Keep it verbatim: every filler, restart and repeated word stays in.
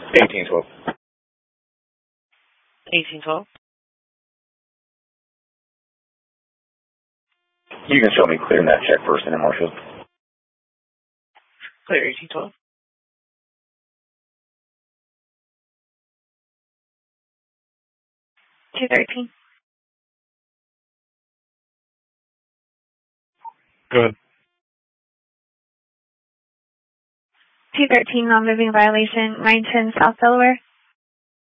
eighteen twelve. eighteen twelve. You can show me clear net check first and then Marshall. Clear eighteen twelve. two thirteen. Go ahead. two thirteen, non-moving violation, nine ten South Delaware.